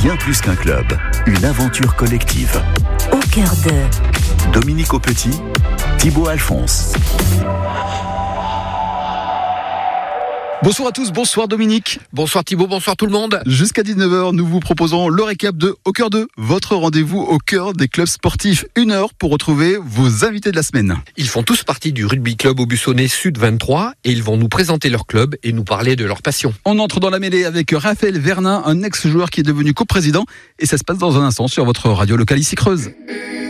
Bien plus qu'un club, une aventure collective. Au cœur de Dominique Aupetit, Thibaut Alphonse. Bonsoir à tous, bonsoir Dominique. Bonsoir Thibaut, bonsoir tout le monde. Jusqu'à 19h, nous vous proposons le récap de Au cœur de, votre rendez-vous au cœur des clubs sportifs. 1 heure pour retrouver vos invités de la semaine. Ils font tous partie du rugby club Aubusson Sud 23 et ils vont nous présenter leur club et nous parler de leur passion. On entre dans la mêlée avec Raphaël Vernin, un ex-joueur qui est devenu coprésident. Et ça se passe dans un instant sur votre radio locale ici Creuse.